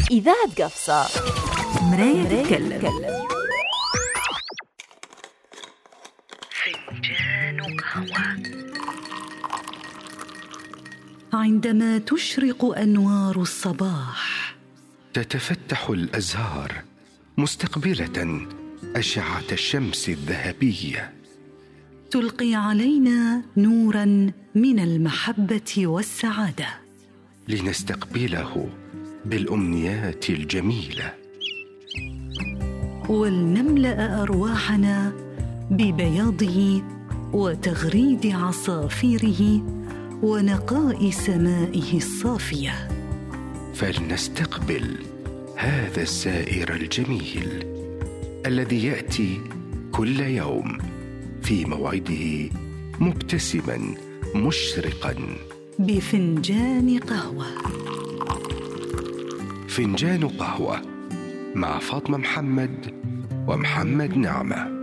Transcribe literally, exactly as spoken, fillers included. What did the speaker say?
إذاعة قفصة، مراية تتكلم. فنجان قهوة. عندما تشرق أنوار الصباح تتفتح الأزهار مستقبلة أشعة الشمس الذهبية، تلقي علينا نوراً من المحبة والسعادة، لنستقبله بالأمنيات الجميلة، ولنملأ أرواحنا ببياضه وتغريد عصافيره ونقاء سمائه الصافية. فلنستقبل هذا السائر الجميل الذي يأتي كل يوم في موعده مبتسما مشرقا بفنجان قهوة. فنجان قهوة مع فاطمة محمد ومحمد نعمة.